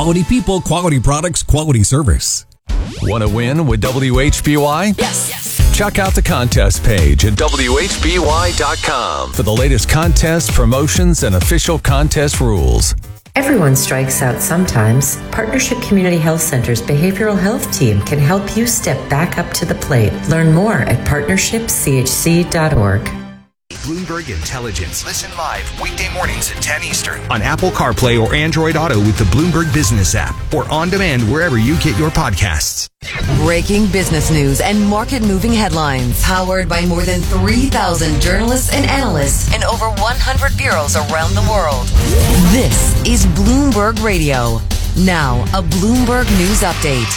Quality people, quality products, quality service. Want to win with WHBY? Yes. Check out the contest page at WHBY.com for the latest contests, promotions, and official contest rules. Everyone strikes out sometimes. Partnership Community Health Center's behavioral health team can help you step back up to the plate. Learn more at partnershipchc.org. Bloomberg Intelligence. Listen live weekday mornings at 10 Eastern on Apple CarPlay or Android Auto with the Bloomberg Business app or on demand wherever you get your podcasts. Breaking business news and market-moving headlines. Powered by more than 3,000 journalists and analysts in over 100 bureaus around the world. This is Bloomberg Radio. Now, a Bloomberg News Update.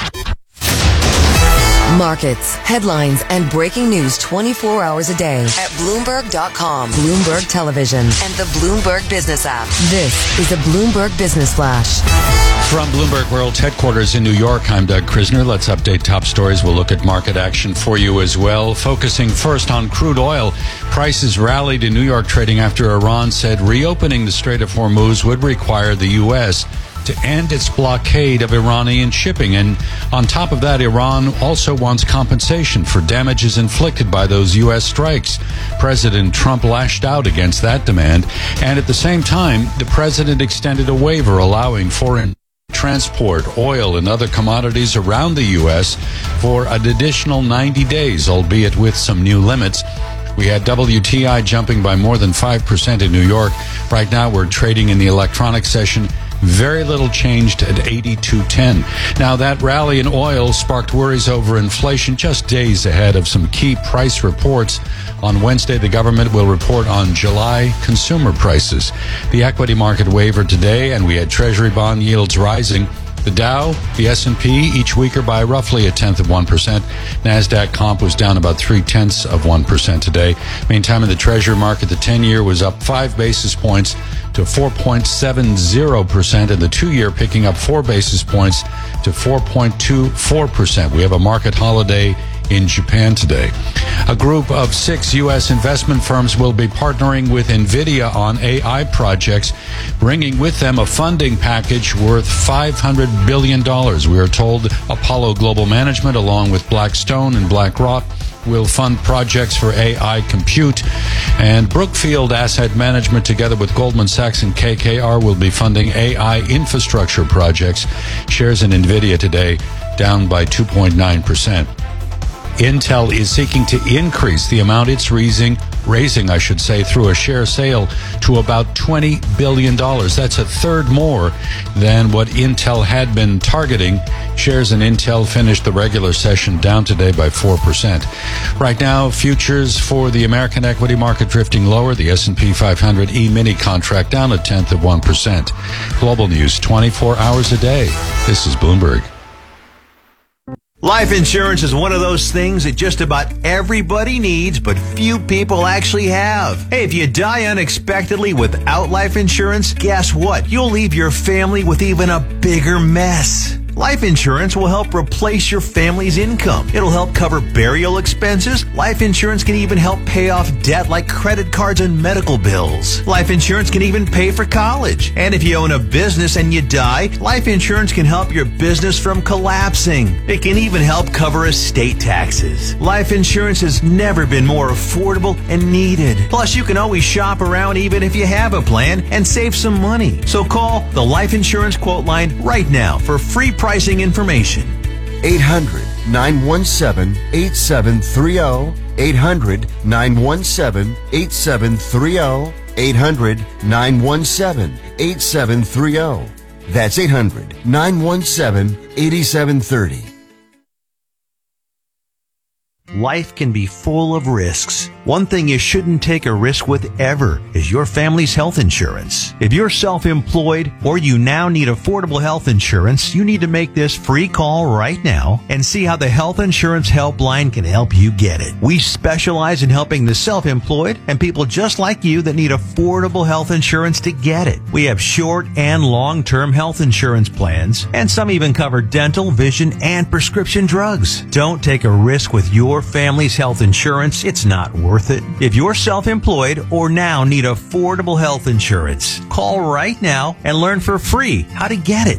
Markets, headlines, and breaking news 24 hours a day at Bloomberg.com, Bloomberg Television, and the Bloomberg Business app. This is a Bloomberg Business Flash. From Bloomberg World Headquarters in New York, I'm Doug Krisner. Let's update top stories. We'll look at market action for you as well. Focusing first on crude oil. Prices rallied in New York trading after Iran said reopening the Strait of Hormuz would require the U.S. to end its blockade of Iranian shipping. And on top of that, Iran also wants compensation for damages inflicted by those U.S. strikes. President Trump lashed out against that demand. And at the same time, the president extended a waiver allowing foreign transport, oil, and other commodities around the U.S. for an additional 90 days, albeit with some new limits. We had WTI jumping by more than 5% in New York. Right now, we're trading in the electronic session. Very little changed at 82.10. Now, that rally in oil sparked worries over inflation just days ahead of some key price reports. On Wednesday, the government will report on July consumer prices. The equity market wavered today, and we had Treasury bond yields rising. The Dow, the S&P, each weaker by roughly 0.1%. NASDAQ comp was down about 0.3% today. Meantime, in the Treasury market, the 10-year was up 5 basis points to 4.70%, and the 2-year picking up 4 basis points to 4.24%. We have a market holiday in Japan today. A group of 6 U.S. investment firms will be partnering with NVIDIA on AI projects, bringing with them a funding package worth $500 billion. We are told Apollo Global Management, along with Blackstone and BlackRock, will fund projects for AI compute. And Brookfield Asset Management, together with Goldman Sachs and KKR, will be funding AI infrastructure projects. Shares in NVIDIA today down by 2.9%. Intel is seeking to increase the amount it's raising, through a share sale to about $20 billion. That's a third more than what Intel had been targeting. Shares in Intel finished the regular session down today by 4%. Right now, futures for the American equity market drifting lower. The S&P 500 E-mini contract down 0.1%. Global news 24 hours a day. This is Bloomberg. Life insurance is one of those things that just about everybody needs, but few people actually have. Hey, if you die unexpectedly without life insurance, guess what? You'll leave your family with even a bigger mess. Life insurance will help replace your family's income. It'll help cover burial expenses. Life insurance can even help pay off debt like credit cards and medical bills. Life insurance can even pay for college. And if you own a business and you die, life insurance can help your business from collapsing. It can even help cover estate taxes. Life insurance has never been more affordable and needed. Plus, you can always shop around even if you have a plan and save some money. So call the Life Insurance Quote Line right now for free pricing information. 800-917-8730. 800-917-8730. 800-917-8730. That's 800-917-8730. Life can be full of risks. One thing you shouldn't take a risk with ever is your family's health insurance. If you're self-employed or you now need affordable health insurance, you need to make this free call right now and see how the Health Insurance Helpline can help you get it. We specialize in helping the self-employed and people just like you that need affordable health insurance to get it. We have short and long-term health insurance plans, and some even cover dental, vision, and prescription drugs. Don't take a risk with your family's health insurance. It's not worth it. If you're self-employed or now need affordable health insurance, call right now and learn for free how to get it.